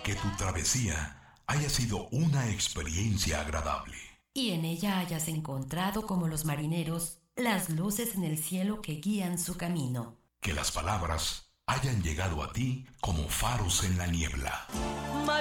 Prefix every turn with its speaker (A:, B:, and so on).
A: Que tu travesía haya sido una experiencia agradable.
B: Y en ella hayas encontrado, como los marineros, las luces en el cielo que guían su camino.
A: Que las palabras hayan llegado a ti como faros en la niebla.